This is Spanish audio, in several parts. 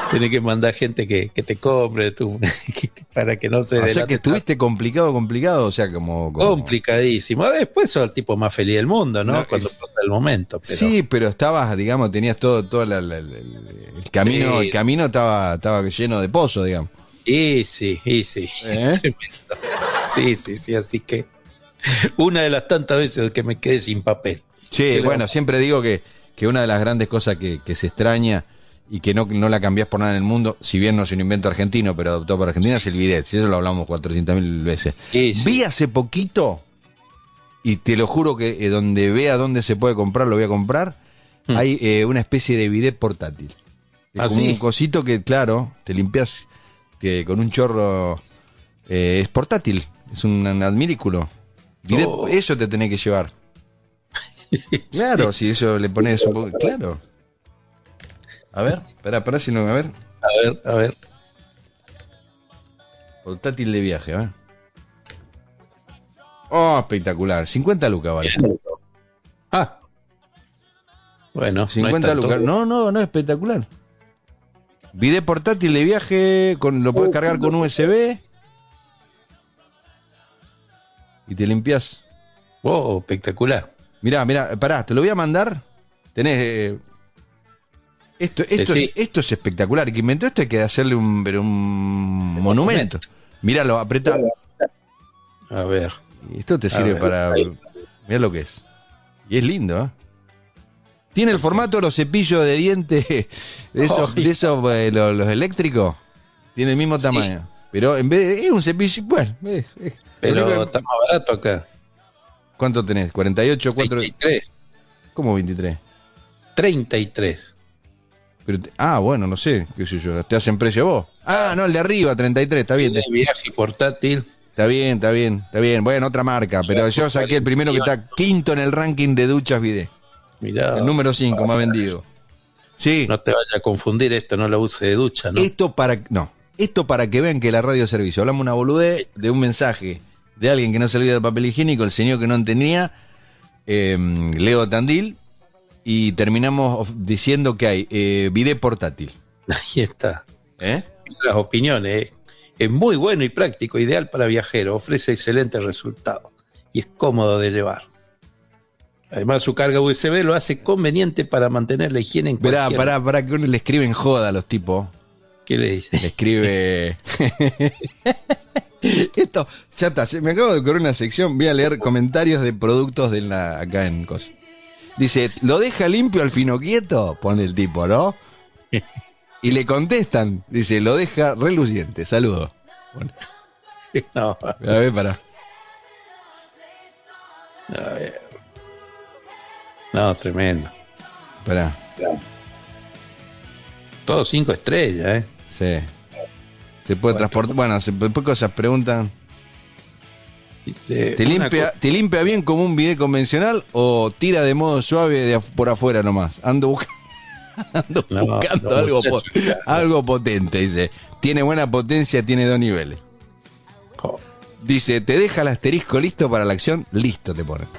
Tenés que mandar gente que te compre para que no se O sea delate que estuviste complicado, o sea, como... complicadísimo. Después sos el tipo más feliz del mundo, ¿no? No, Cuando pasa el momento. Pero... Sí, pero estabas, digamos, tenías todo el camino, Sí. el camino estaba lleno de pozos, digamos. Y sí. ¿Eh? Tremendo. Sí, así que una de las tantas veces que me quedé sin papel. Sí, ¿Qué bueno, siempre digo que una de las grandes cosas que se extraña y que no la cambiás por nada en el mundo, si bien no es un invento argentino, pero adoptado por Argentina, es el bidet. Si eso lo hablamos 400.000 veces. Sí. Vi hace poquito, y te lo juro que donde vea dónde se puede comprar, lo voy a comprar, hay una especie de bidet portátil. Es como un cosito que, claro, te limpias con un chorro, es portátil, es un adminículo. Bidet, eso te tenés que llevar. Claro, si eso le pones un poco, claro. A ver, espera si no, a ver. A ver. Portátil de viaje, a ver. Oh, espectacular. 50 lucas, vale. Ah. Bueno, 50 no lucas. No, espectacular. Bidet portátil de viaje, lo puedes cargar con USB. Y te limpias. Oh, espectacular. Mirá, pará, te lo voy a mandar. Tenés... Esto es espectacular. El que inventó esto hay que hacerle un monumento. Míralo, apretá. A ver. Esto te sirve para... Mirá lo que es. Y es lindo, ¿eh? Tiene el formato de los cepillos de dientes de esos los eléctricos. Tiene el mismo tamaño. Pero en vez de... Es un cepillo... Bueno, pero está más barato acá. ¿Cuánto tenés? ¿48? 23. ¿Cómo 23? 33. Pero bueno, no sé, qué sé yo. ¿Te hacen precio vos? Ah, no, el de arriba, 33, está bien. De viaje portátil. Está bien. Bueno, otra marca, pero yo saqué el primero que está quinto en el ranking de duchas bidet. Mirá. El número 5 más vendido. Sí. No te vayas a confundir esto, no lo use de ducha, ¿no? Esto para que vean que la radio es servicio. Hablamos una boludez de un mensaje de alguien que no se olvida del papel higiénico, el señor que no entendía, Leo Tandil, y terminamos diciendo que hay bidet portátil. Ahí está. Las opiniones. Es muy bueno y práctico, ideal para viajeros, ofrece excelentes resultados y es cómodo de llevar. Además, su carga USB lo hace conveniente para mantener la higiene en cualquier... Pará, que uno le escribe en joda a los tipos. ¿Qué le dice? Le escribe... Esto, ya está, me acabo de ocurrir una sección, voy a leer comentarios de productos acá en Cosa. Dice, ¿lo deja limpio al fino quieto? Pone el tipo, ¿no? Y le contestan, dice, lo deja reluciente, saludos. Bueno. No. A ver, pará. A ver. No, tremendo. Pará. Todo 5 estrellas, Sí. Se puede transportar. Bueno, después cosas preguntan. Dice, ¿Te limpia bien como un bidet convencional o tira de modo suave por afuera nomás? Ando buscando algo potente, dice. Tiene buena potencia, tiene 2 niveles. Dice, ¿te deja el asterisco listo para la acción? Listo te pone.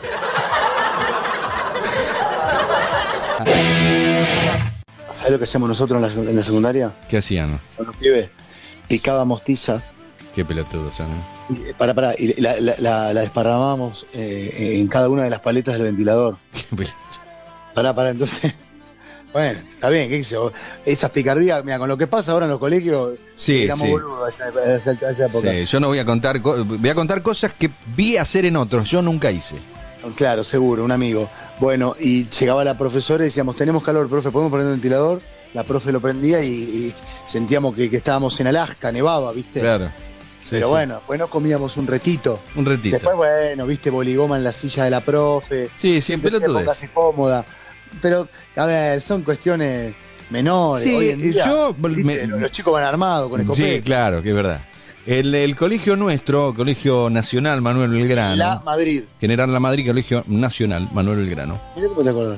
¿Sabes lo que hacíamos nosotros en la secundaria? ¿Qué hacían? Con los pibes. Picábamos tiza. Qué pelotudos son. Pará. Y la desparramábamos en cada una de las paletas del ventilador. Pará, entonces... Bueno, está bien, qué sé yo. Esas picardías, mira, con lo que pasa ahora en los colegios, sí, éramos boludos a esa época. Sí, yo no voy a contar cosas que vi hacer en otros, yo nunca hice. Claro, seguro, un amigo. Bueno, y llegaba la profesora y decíamos, tenemos calor, profe, ¿podemos poner un ventilador? La profe lo prendía y sentíamos que estábamos en Alaska, nevaba, ¿viste? Claro. Pero bueno, después nos comíamos un retito. Después, bueno, viste, boligoma en la silla de la profe. Sí, siempre lo tuve. Póngase cómoda. Pero, a ver, son cuestiones menores. Sí, hoy en día, los chicos van armados con escopeta. Sí, claro, que es verdad. El colegio nuestro, Colegio Nacional Manuel Belgrano. La Madrid. General La Madrid, Colegio Nacional Manuel Belgrano. Mirá cómo te acordás.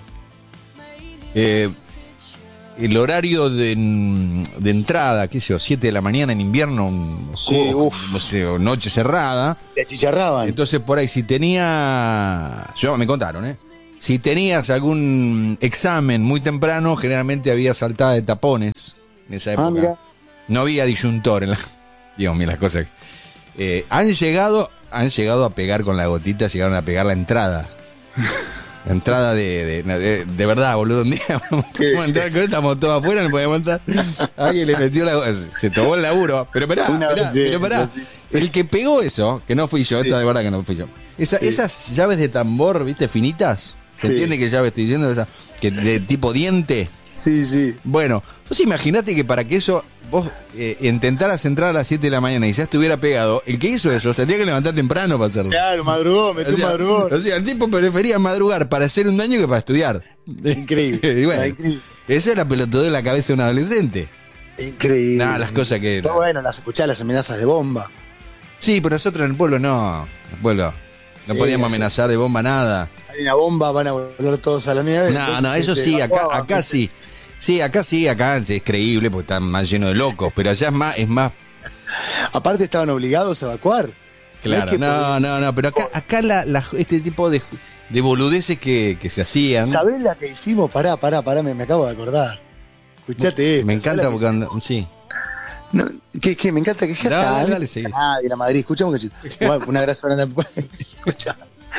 El horario de entrada, qué sé yo, 7 de la mañana en invierno, no sé, noche cerrada. Te achicharraban. Entonces por ahí, si tenía, me contaron, si tenías algún examen muy temprano, generalmente había saltada de tapones en esa época. No había disyuntor en la... Dios mío, las cosas. Han llegado a pegar con la gotita, llegaron a pegar la entrada. La entrada de verdad, boludo. Un día vamos a entrar con estamos todos afuera, no podíamos entrar. Alguien le metió se tomó el laburo. Pero esperá. El que pegó eso, que no fui yo, esto de verdad que no fui yo. Esas llaves de tambor, ¿viste? Finitas. ¿Se entiende qué llave estoy diciendo? Esa, que de tipo diente. Sí. Bueno, vos imaginate que para que eso vos intentaras entrar a las 7 de la mañana y ya estuviera pegado, el que hizo eso se tenía que levantar temprano para hacerlo. Claro, madrugó, metió un madrugón. O sea, el tipo prefería madrugar para hacer un daño que para estudiar. Increíble. Y bueno, increíble. Eso era pelotudeo de la cabeza de un adolescente. Increíble. Nada, las cosas que... Pero bueno, escuchás las amenazas de bomba. Sí, pero nosotros en el pueblo no. En el pueblo no podíamos amenazar de bomba nada. Hay una bomba, van a volver todos a la mierda. No, eso sí, acá sí. Sí, acá es creíble porque está más lleno de locos, pero allá es más... Aparte estaban obligados a evacuar. Claro, no, pero acá este tipo de boludeces que se hacían... ¿Sabés la que hicimos? Pará, me acabo de acordar. Escuchate esto. Me encanta porque... Sí. No, ¿qué? Me encanta que dale, seguí. De la Madrid, escuchamos que... Una gracia grande. Escuchá.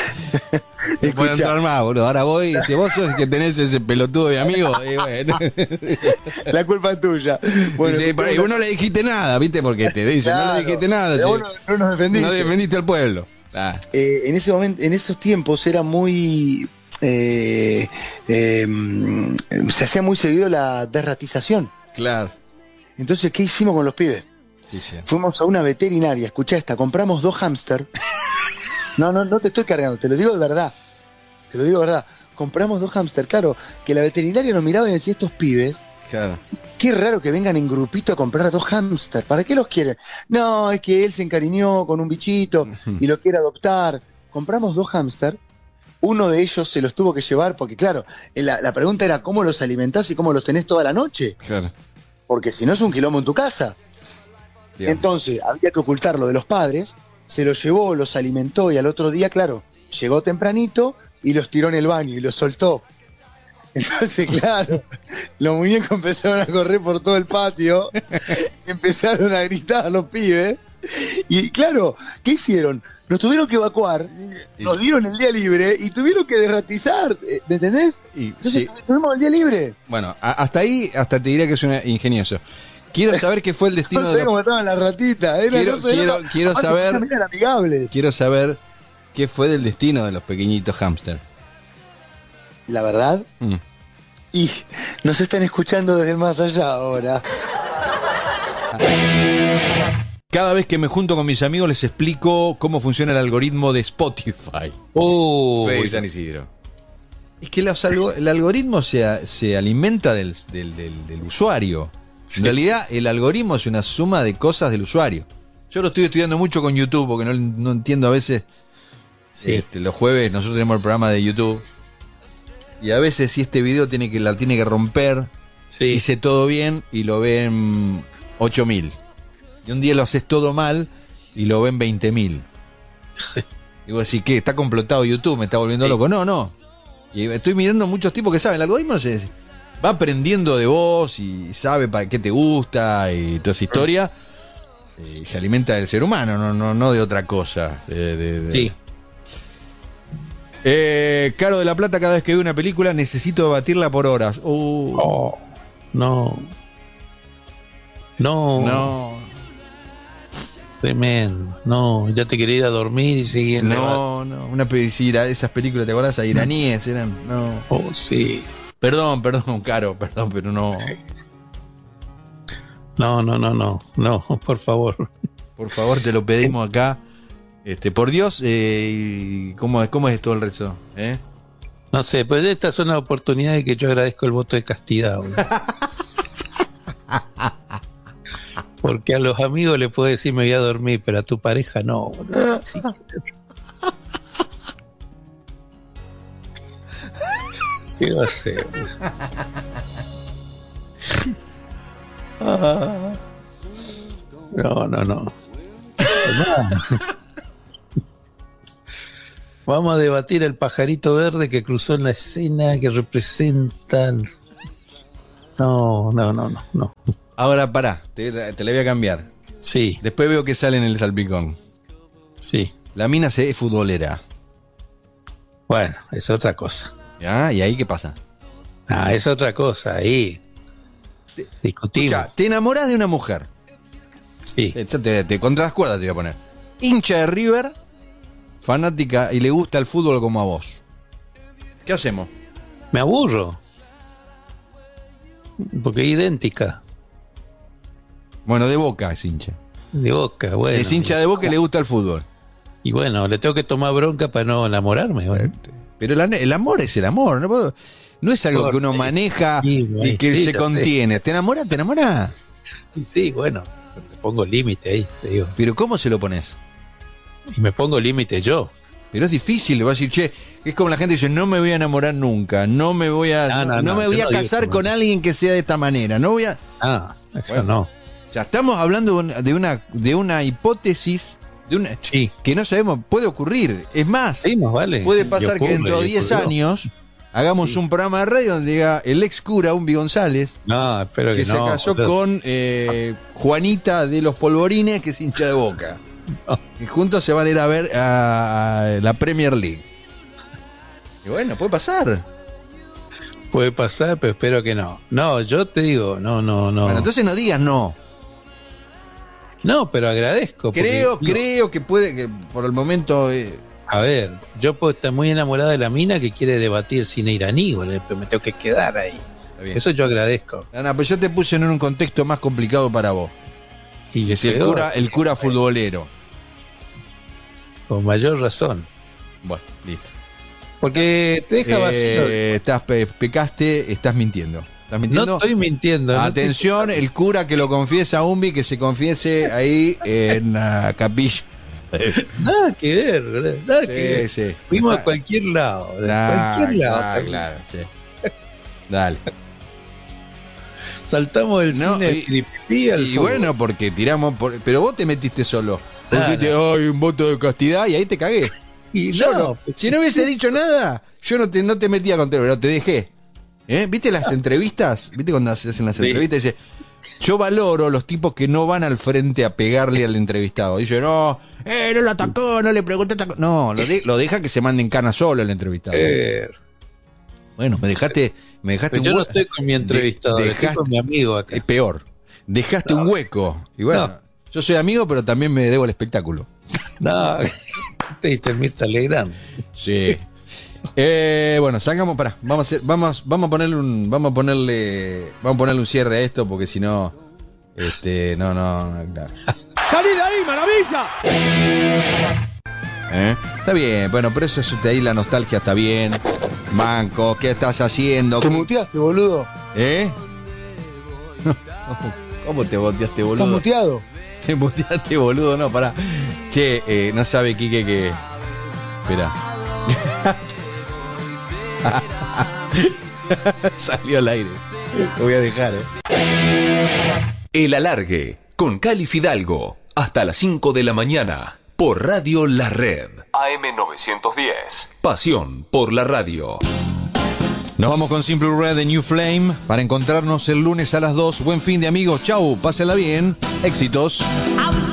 No puedo entrar más, boludo. Ahora voy, si vos sos el que tenés ese pelotudo de amigo, bueno. La culpa es tuya. Bueno, y vos no le dijiste nada, ¿viste? Porque te dicen, claro, no le dijiste nada. Vos no nos defendiste. No defendiste al pueblo. En ese momento, en esos tiempos era muy... se hacía muy seguido la derratización. Claro. Entonces, ¿qué hicimos con los pibes? Sí. Fuimos a una veterinaria, escuchá esta, compramos 2 hámster. No te estoy cargando, te lo digo de verdad. Compramos 2 hámster, claro, que la veterinaria nos miraba y decía, estos pibes, claro, qué raro que vengan en grupito a comprar 2 hámster, ¿para qué los quieren? No, es que él se encariñó con un bichito y lo quiere adoptar. Compramos 2 hámster, uno de ellos se los tuvo que llevar, porque claro, la pregunta era cómo los alimentás y cómo los tenés toda la noche. Claro. Porque si no es un quilombo en tu casa. Bien. Entonces, había que ocultarlo de los padres, se los llevó, los alimentó y al otro día, claro, llegó tempranito y los tiró en el baño y los soltó. Entonces, claro, los muñecos empezaron a correr por todo el patio, empezaron a gritar los pibes. Y claro, ¿qué hicieron? Nos tuvieron que evacuar, nos dieron el día libre y tuvieron que derratizar, ¿me entendés? Entonces, tuvimos el día libre. Bueno, hasta ahí, hasta te diría que es ingenioso. Quiero saber qué fue el destino no sé cómo estaban las ratitas. Quiero saber qué fue del destino de los pequeñitos hámster. La verdad, y nos están escuchando desde el más allá ahora. Cada vez que me junto con mis amigos les explico cómo funciona el algoritmo de Spotify. Fede San Isidro. Es que el algoritmo se alimenta del usuario. Sí. En realidad, el algoritmo es una suma de cosas del usuario. Yo lo estoy estudiando mucho con YouTube porque no entiendo a veces. Sí. Los jueves nosotros tenemos el programa de YouTube. Y a veces si este video la tiene que romper, hice todo bien y lo ven 8.000. Y un día lo haces todo mal y lo ven 20.000. Digo, así que está complotado YouTube, me está volviendo loco. No. Y estoy mirando muchos tipos que saben. El algoritmo va aprendiendo de vos y sabe para qué te gusta y toda esa historia. Y se alimenta del ser humano, no de otra cosa. Sí. Caro de la Plata, cada vez que veo una película necesito debatirla por horas. No. Tremendo. No, ya te quería ir a dormir y seguir. No. Una pedicina, esas películas, ¿te acordás? A iraníes eran. No. Sí. Perdón, Caro, pero no. No, por favor. Por favor, te lo pedimos acá. Por Dios, ¿cómo es todo el resto? No sé, pues estas son las oportunidades que yo agradezco el voto de castidad. Porque a los amigos les puedo decir me voy a dormir, pero a tu pareja no. Sí. ¿Qué va a hacer? No. Vamos a debatir el pajarito verde que cruzó en la escena, que representa... No. Ahora pará, te la voy a cambiar. Sí. Después veo que sale en el salpicón. Sí. La mina es futbolera. Bueno, es otra cosa. ¿Ya? ¿Y ahí qué pasa? Es otra cosa, ahí discutimos. Escucha, te enamorás de una mujer. Sí. Te contra las cuerdas te voy a poner. Hincha de River, fanática y le gusta el fútbol como a vos. ¿Qué hacemos? Me aburro. Porque es idéntica. Bueno, de Boca es hincha. De Boca, bueno. Es hincha de Boca y le gusta el fútbol. Y bueno, le tengo que tomar bronca para no enamorarme. Bueno. Pero el amor es el amor. No es algo que uno maneja y que se contiene. ¿Te enamora? ¿Te enamora? Sí, bueno, te pongo límite ahí, te digo. Pero ¿cómo se lo pones? Y me pongo límite yo. Pero es difícil, le voy a decir, che, es como la gente dice, no me voy a enamorar nunca, no me voy a no me voy a casar con alguien que sea de esta manera, no voy a... Eso bueno, no. Ya estamos hablando de una hipótesis que no sabemos, puede ocurrir. Es más, vale. puede pasar que dentro de 10 años hagamos un programa de radio donde diga el ex cura, Umbi González, espero que se casó con Juanita de los Polvorines, que es hincha de Boca. Y juntos se van a ir a ver a la Premier League. Y bueno, puede pasar. Puede pasar, pero espero que no. No, yo te digo, no. Bueno, entonces no digas no. No, pero agradezco. Creo que puede, que por el momento... A ver, yo puedo estar muy enamorada de la mina que quiere debatir cine iraní, pero me tengo que quedar ahí. Eso yo agradezco. No, pues yo te puse en un contexto más complicado para vos. Y es el cura futbolero. Con mayor razón. Bueno, listo. Porque te deja vacío. Pecaste, estás mintiendo. ¿Estás mintiendo? No estoy mintiendo. Atención, el cura que lo confiesa a Umbi, que se confiese ahí en la capilla. Nada que ver, ¿verdad? Nada que ver. Sí. Fuimos a cualquier lado. Cualquier lado. Claro, sí. Dale. Saltamos del cine y bueno, porque tiramos. Pero vos te metiste solo. Porque hay un voto de castidad y ahí te cagué. Y si no hubiese dicho nada, yo no te metía contra, pero te dejé. ¿Viste las entrevistas? ¿Viste cuando se hacen las entrevistas? Dice, yo valoro los tipos que no van al frente a pegarle al entrevistado. Dice, no lo atacó, no le pregunté. No, lo deja que se mande en cana solo el entrevistado. Bueno, me dejaste pero yo no estoy con mi entrevistado, estoy con mi amigo acá. Es peor. Dejaste un hueco. Y bueno, yo soy amigo, pero también me debo el espectáculo. No, te dice Mirta Legrand. Sí. Bueno, salgamos, vamos a ponerle un cierre a esto, porque si no, claro. ¡Salí de ahí, maravilla! Está bien, bueno, pero eso es ahí, la nostalgia está bien. Manco, ¿qué estás haciendo? ¿Te muteaste, boludo? ¿Cómo te muteaste, boludo? ¿Estás muteado? Te muteaste, boludo, no, pará. Che, no sabe Quique que... Espera. Salió al aire. Lo voy a dejar, El Alargue, con Cali Fidalgo, hasta las 5 de la mañana, por Radio La Red. AM 910. Pasión por la radio. Nos vamos con Simple Red de New Flame para encontrarnos el lunes a las 2. Buen fin de amigos. Chau, pásela bien. Éxitos.